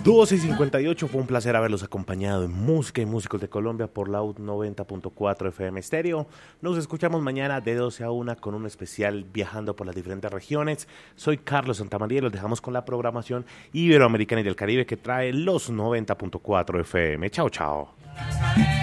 12:58, fue un placer haberlos acompañado en Música y Músicos de Colombia por la UT 90.4 FM Estéreo. Nos escuchamos mañana de 12 a 1 con un especial viajando por las diferentes regiones. Soy Carlos Santamaría y los dejamos con la programación iberoamericana y del Caribe que trae los 90.4 FM. Chao, chao.